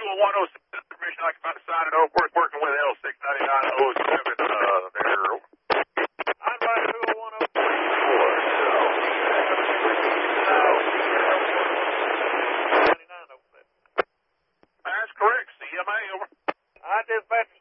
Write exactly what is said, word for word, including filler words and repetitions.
one oh seven, permission occupied to sign it over. Work, working with L six ninety-nine oh seven, uh, there. I'm right two oh one oh seven. ninety-nine oh seven. That's correct, C M A, over. I dispatch